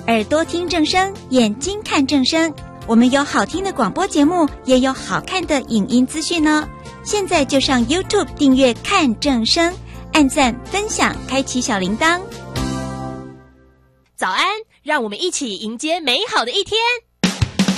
耳朵听正声，眼睛看正声。我们有好听的广播节目，也有好看的影音资讯呢。现在就上 YouTube 订阅看正声，按赞分享，开启小铃铛。 早安，让我们一起迎接美好的一天。